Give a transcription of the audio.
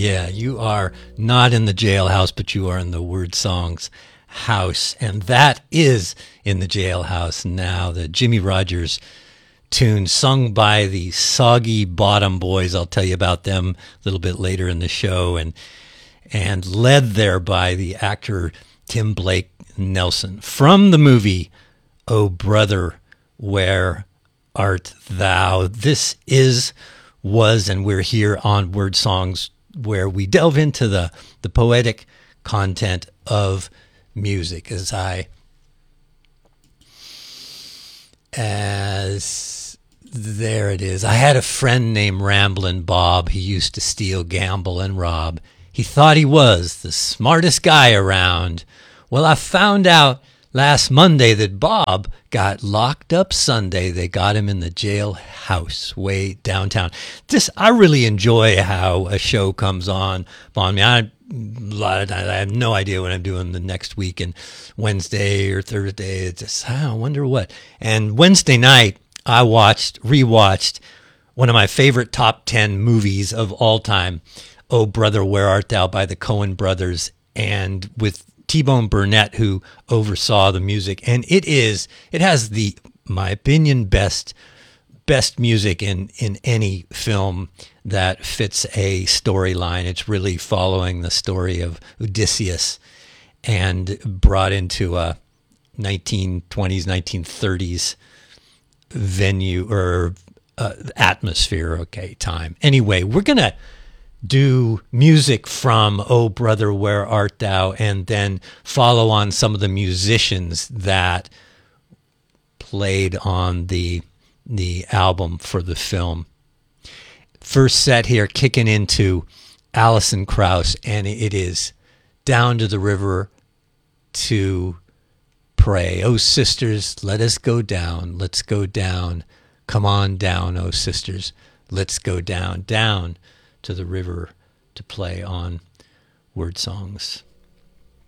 Yeah, you are not in the jailhouse, but you are in the Word Songs house. And that is in the jailhouse now, the Jimmy Rogers tune sung by the Soggy Bottom Boys. I'll tell you about them a little bit later in the show. And led there by the actor Tim Blake Nelson from the movie Oh Brother, Where Art Thou? This was, and we're here on Word Songs, where we delve into the poetic content of music. There it is. I had a friend named Ramblin' Bob. He used to steal, gamble, and rob. He thought he was the smartest guy around. Well, I found out last Monday that Bob got locked up Sunday. They got him in the jailhouse way downtown. I really enjoy how a show comes on me. I have no idea what I'm doing the next week, and Wednesday or Thursday, it's just, I wonder what. And Wednesday night, I rewatched one of my favorite top 10 movies of all time, Oh Brother, Where Art Thou, by the Coen brothers, and with T-Bone Burnett, who oversaw the music. And it has my opinion, best music in any film that fits a storyline. It's really following the story of Odysseus and brought into a 1920s, 1930s venue or atmosphere, time. Anyway, we're going to do music from Oh Brother, Where Art Thou, and then follow on some of the musicians that played on the album for the film. First set here, kicking into Alison Krauss, and it is Down to the River to Pray. Oh, sisters, let us go down. Let's go down. Come on down, oh, sisters. Let's go down to the river to play on Word Songs.